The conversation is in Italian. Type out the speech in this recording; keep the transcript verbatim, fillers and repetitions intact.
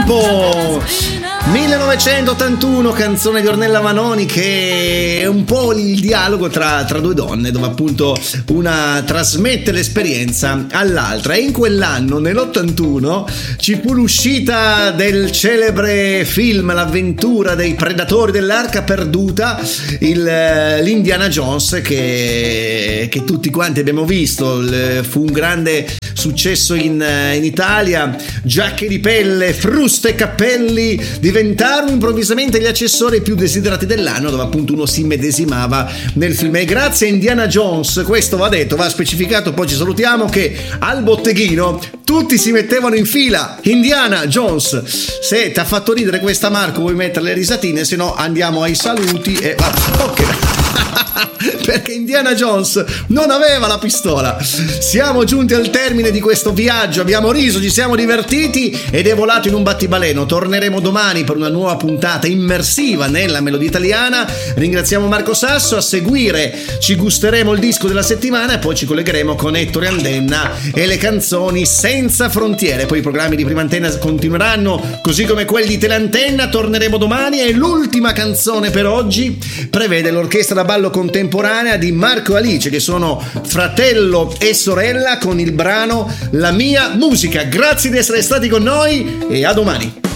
tempo. millenovecentottantuno, canzone di Ornella Vanoni, che è un po' il dialogo tra, tra due donne, dove appunto una trasmette l'esperienza all'altra. E in quell'anno, nell'ottantuno, ci fu l'uscita del celebre film L'avventura dei predatori dell'arca perduta, il, l'Indiana Jones, che, che tutti quanti abbiamo visto. Il, fu un grande successo in, in Italia. Giacche di pelle, fruste e cappelli diventarono improvvisamente gli accessori più desiderati dell'anno, dove appunto uno si medesimava nel film. E grazie a Indiana Jones, questo va detto, va specificato, poi ci salutiamo, che al botteghino tutti si mettevano in fila. Indiana Jones. Se ti ha fatto ridere questa, Marco, vuoi mettere le risatine? Se no andiamo ai saluti e va. Ok. Perché Indiana Jones non aveva la pistola. Siamo giunti al termine di questo viaggio, abbiamo riso, ci siamo divertiti ed è volato in un battibaleno. Torneremo domani per una nuova puntata immersiva nella melodia italiana. Ringraziamo Marco Sasso. A seguire ci gusteremo il disco della settimana e poi ci collegheremo con Ettore Andenna e le canzoni senza frontiere. Poi i programmi di Prima Antenna continueranno, così come quelli di Teleantenna. Torneremo domani e l'ultima canzone per oggi prevede l'orchestra da ballo contemporanea di Marco e Alice, che sono fratello e sorella, con il brano La mia musica. Grazie di essere stati con noi e a domani.